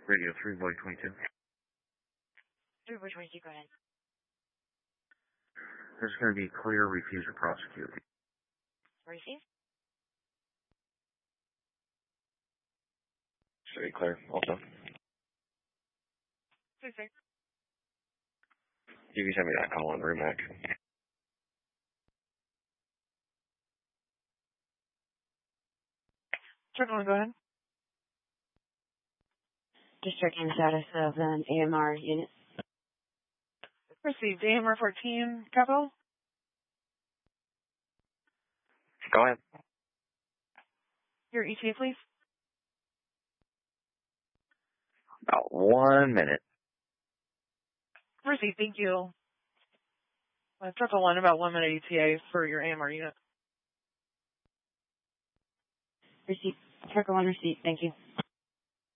Radio 3, Boy 22. 3 Boy 22, go ahead. There's going to be clear, refuse, or prosecute. Receive. City clear, also. Please, sir. You can send me that call on Remac. Circle, go ahead. Just checking the status of an AMR unit. Received. AMR 14, capital. Go ahead. Your ETA, please. About 1 minute. Received, thank you. Circle 1, about 1 minute ETA for your AMR unit. Receipt. Circle 1 receipt. Thank you.